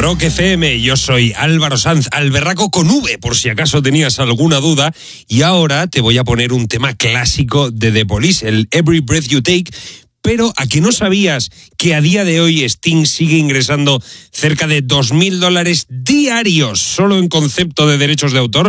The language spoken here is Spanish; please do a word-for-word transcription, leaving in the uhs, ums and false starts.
Rock F M, yo soy Álvaro Sanz, Alberraco con V, por si acaso tenías alguna duda. Y ahora te voy a poner un tema clásico de The Police, el Every Breath You Take. Pero ¿a que no sabías que a día de hoy Sting sigue ingresando cerca de dos mil dólares diarios solo en concepto de derechos de autor?